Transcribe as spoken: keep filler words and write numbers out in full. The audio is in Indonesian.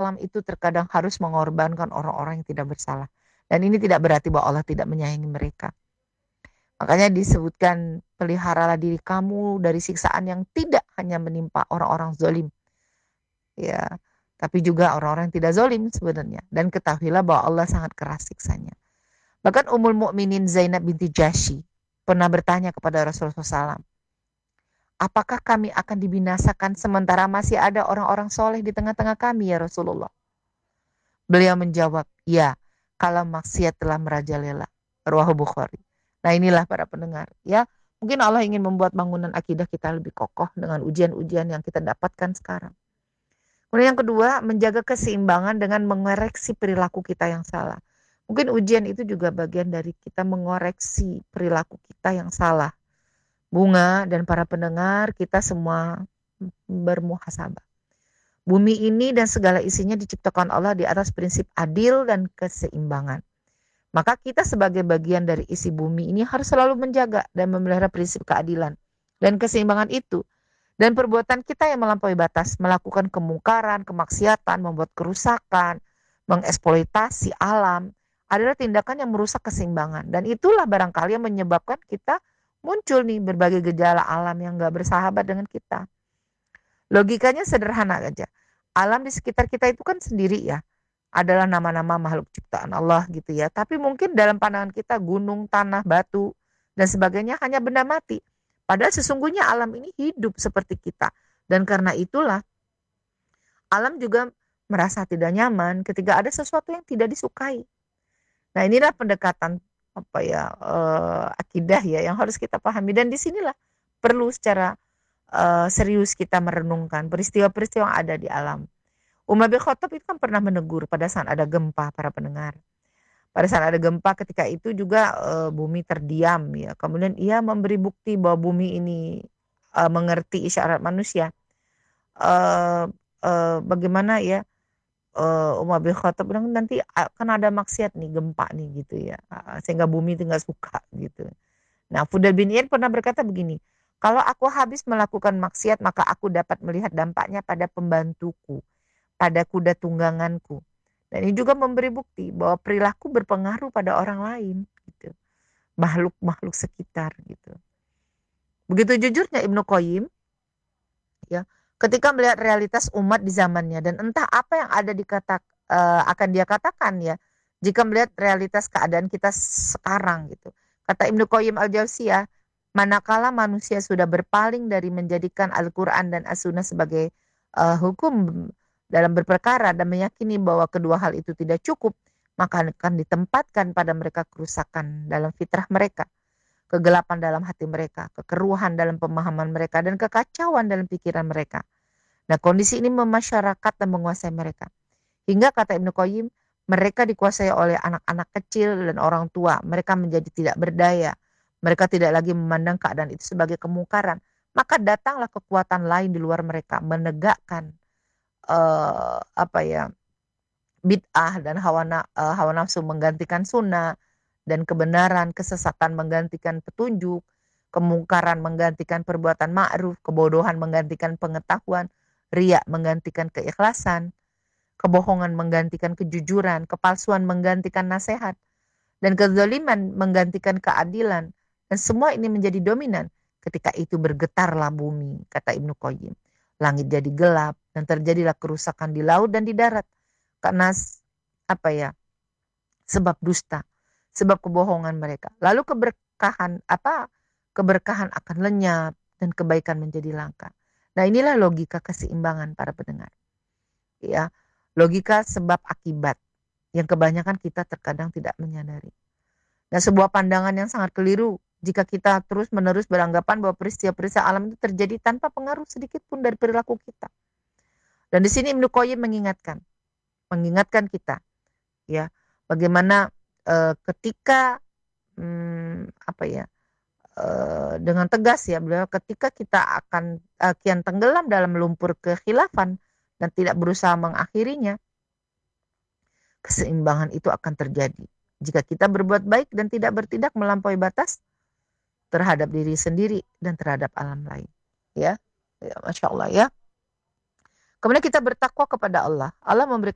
alam itu terkadang harus mengorbankan orang-orang yang tidak bersalah. Dan ini tidak berarti bahwa Allah tidak menyayangi mereka. Makanya disebutkan, peliharalah diri kamu dari siksaan yang tidak hanya menimpa orang-orang zalim, ya, tapi juga orang-orang yang tidak zalim sebenarnya. Dan ketahuilah bahwa Allah sangat keras siksanya. Bahkan Ummul Mukminin Zainab binti Jahsy pernah bertanya kepada Rasulullah shallallahu alaihi wasallam, apakah kami akan dibinasakan sementara masih ada orang-orang soleh di tengah-tengah kami ya Rasulullah? Beliau menjawab, ya, kalau maksiat telah merajalela. Rawahu Bukhari. Nah inilah para pendengar, ya, mungkin Allah ingin membuat bangunan akidah kita lebih kokoh dengan ujian-ujian yang kita dapatkan sekarang. Kemudian yang kedua, menjaga keseimbangan dengan mengoreksi perilaku kita yang salah. Mungkin ujian itu juga bagian dari kita mengoreksi perilaku kita yang salah. Bunga dan para pendengar, kita semua bermuhasabah. Bumi ini dan segala isinya diciptakan Allah di atas prinsip adil dan keseimbangan. Maka kita sebagai bagian dari isi bumi ini harus selalu menjaga dan memelihara prinsip keadilan dan keseimbangan itu. Dan perbuatan kita yang melampaui batas, melakukan kemungkaran, kemaksiatan, membuat kerusakan, mengeksploitasi alam, adalah tindakan yang merusak keseimbangan. Dan itulah barangkali yang menyebabkan kita muncul nih berbagai gejala alam yang gak bersahabat dengan kita. Logikanya sederhana aja. Alam di sekitar kita itu kan sendiri ya, adalah nama-nama makhluk ciptaan Allah gitu ya. Tapi mungkin dalam pandangan kita gunung, tanah, batu, dan sebagainya hanya benda mati. Padahal sesungguhnya alam ini hidup seperti kita. Dan karena itulah alam juga merasa tidak nyaman ketika ada sesuatu yang tidak disukai. Nah inilah pendekatan apa ya eh, akidah ya yang harus kita pahami. Dan disinilah perlu secara eh, serius kita merenungkan peristiwa-peristiwa yang ada di alam. Umar bin Khattab itu kan pernah menegur pada saat ada gempa, para pendengar. Pada saat ada gempa ketika itu juga e, bumi terdiam ya. Kemudian ia memberi bukti bahwa bumi ini e, mengerti isyarat manusia. E, e, bagaimana ya e, Umar bin Khattab bilang nanti akan ada maksiat nih, gempa nih gitu ya. Sehingga bumi itu nggak suka gitu. Nah Fudail bin Iyad pernah berkata begini, kalau aku habis melakukan maksiat maka aku dapat melihat dampaknya pada pembantuku, pada kuda tungganganku. Dan ini juga memberi bukti bahwa perilaku berpengaruh pada orang lain gitu. Makhluk-makhluk sekitar gitu. Begitu jujurnya Ibnu Qayyim ya, ketika melihat realitas umat di zamannya dan entah apa yang ada dikata uh, akan dia katakan ya jika melihat realitas keadaan kita sekarang gitu. Kata Ibnu Qayyim Al-Jauziyah, manakala manusia sudah berpaling dari menjadikan Al-Qur'an dan As-Sunnah sebagai uh, hukum dalam berperkara dan meyakini bahwa kedua hal itu tidak cukup, maka akan ditempatkan pada mereka kerusakan dalam fitrah mereka, kegelapan dalam hati mereka, kekeruhan dalam pemahaman mereka, dan kekacauan dalam pikiran mereka. Nah kondisi ini memasyarakat dan menguasai mereka. Hingga kata Ibnu Qayyim, mereka dikuasai oleh anak-anak kecil dan orang tua. Mereka menjadi tidak berdaya. Mereka tidak lagi memandang keadaan itu sebagai kemungkaran. Maka datanglah kekuatan lain di luar mereka menegakkan Uh, apa ya bid'ah dan hawa, na, uh, hawa nafsu menggantikan sunnah, dan kebenaran, kesesatan menggantikan petunjuk, kemungkaran menggantikan perbuatan ma'ruf, kebodohan menggantikan pengetahuan, riya menggantikan keikhlasan, kebohongan menggantikan kejujuran, kepalsuan menggantikan nasihat, dan kezaliman menggantikan keadilan. Dan semua ini menjadi dominan. Ketika itu bergetarlah bumi, kata Ibnu Qayyim. Langit jadi gelap dan terjadilah kerusakan di laut dan di darat karena apa ya sebab dusta, sebab kebohongan mereka. Lalu keberkahan apa keberkahan akan lenyap dan kebaikan menjadi langka. Nah inilah logika keseimbangan para pendengar ya, logika sebab akibat yang kebanyakan kita terkadang tidak menyadari. Nah sebuah pandangan yang sangat keliru jika kita terus menerus beranggapan bahwa peristiwa-peristiwa alam itu terjadi tanpa pengaruh sedikit pun dari perilaku kita. Dan di sini Ibnu Qayyim mengingatkan, mengingatkan kita, ya, bagaimana e, ketika hmm, apa ya e, dengan tegas ya beliau, ketika kita akan e, kian tenggelam dalam lumpur kekhilafan dan tidak berusaha mengakhirinya, keseimbangan itu akan terjadi jika kita berbuat baik dan tidak bertindak melampaui batas terhadap diri sendiri dan terhadap alam lain. Ya, ya Masya Allah ya. Kemudian kita bertakwa kepada Allah. Allah memberikan